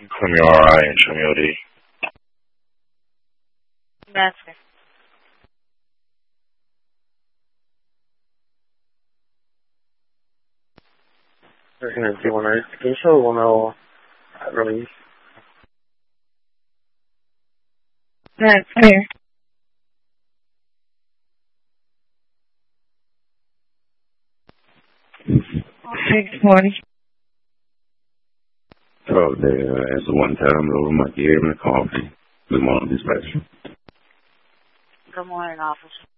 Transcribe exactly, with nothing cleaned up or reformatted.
Show me R I and show me O D. That's it. thirteen zero one nine. Can you show one oh release? That's clear. six forty. Oh, there. That's the one time over my gear and the coffee. Good morning, dispatcher. Good morning, officer.